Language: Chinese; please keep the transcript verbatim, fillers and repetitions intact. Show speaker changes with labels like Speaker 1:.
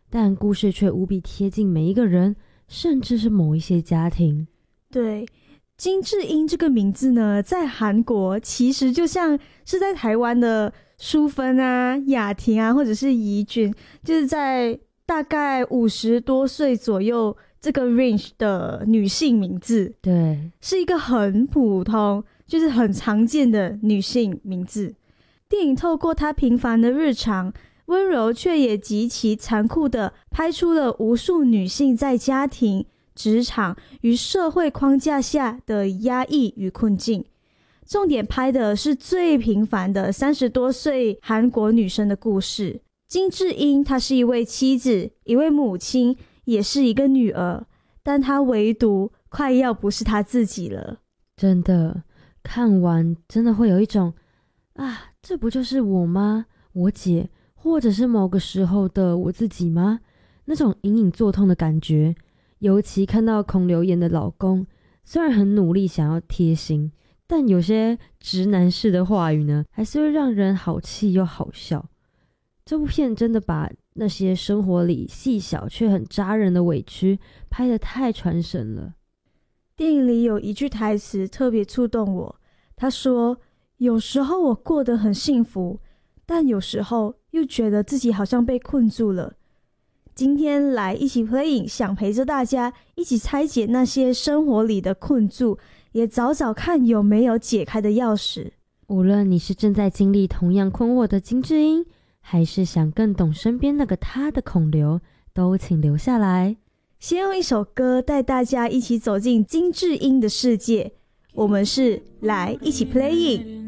Speaker 1: 但故事却无比贴近每一个人，甚至是某一些家庭。
Speaker 2: 对，金智英这个名字呢，在韩国其实就像是在台湾的淑芬啊、雅婷啊，或者是怡君，就是在大概五十多岁左右这个 range 的女性名字。
Speaker 1: 对，
Speaker 2: 是一个很普通，就是很常见的女性名字。电影透过她平凡的日常，温柔却也极其残酷地拍出了无数女性在家庭、职场与社会框架下的压抑与困境。重点拍的是最平凡的三十多岁韩国女生的故事。金智英她是一位妻子，一位母亲，也是一个女儿，但她唯独快要不是她自己了。
Speaker 1: 真的，看完真的会有一种啊，这不就是我吗？我姐，或者是某个时候的我自己吗？那种隐隐作痛的感觉。尤其看到孔刘演的老公，虽然很努力想要贴心，但有些直男式的话语呢，还是会让人好气又好笑。这部片真的把那些生活里细小却很扎人的委屈拍得太传神了。
Speaker 2: 电影里有一句台词特别触动我，他说，有时候我过得很幸福，但有时候又觉得自己好像被困住了。今天来一起 playing， 想陪着大家一起拆解那些生活里的困住，也找找看有没有解开的钥匙。
Speaker 1: 无论你是正在经历同样困惑的金智英，还是想更懂身边那个他的孔刘，都请留下来。
Speaker 2: 先用一首歌带大家一起走进金智英的世界。我们是来一起 playing。